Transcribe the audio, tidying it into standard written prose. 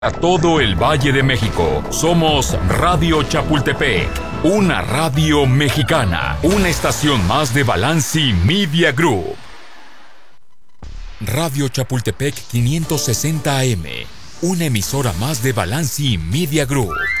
A todo el Valle de México, somos Radio Chapultepec, una radio mexicana, una estación más de Balanci Media Group. Radio Chapultepec 560 AM, una emisora más de Balanci Media Group.